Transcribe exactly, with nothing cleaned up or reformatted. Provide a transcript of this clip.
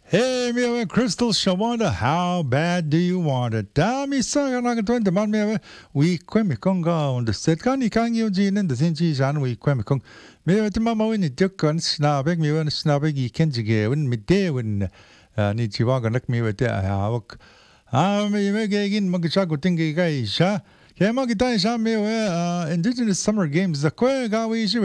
Hey, me Crystal Shawanda, how bad do you want it? Dami sa ka na twenty man me we kwemi konga on the set kan ikang yo jinen the sinchi jan we kwemi kong me te mama wini dukkan snabek me wen snabek I kenjige wen midde wen ni chiwaga nak me wete hawak ah me me gegin magcha gutingi ga isha ke magita isha me we indigenous summer games the kwe ga we